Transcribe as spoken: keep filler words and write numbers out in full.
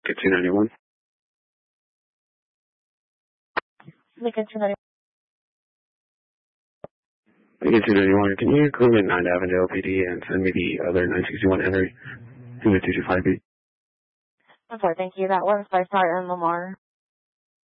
Get two ninety-one. Lincoln two ninety-one. Get two ninety-one. Can you clean at ninth Avenue L P D and send me the other nine sixty-one Henry to the two two five B? I'm sorry, thank you. That one's by Star and Lamar.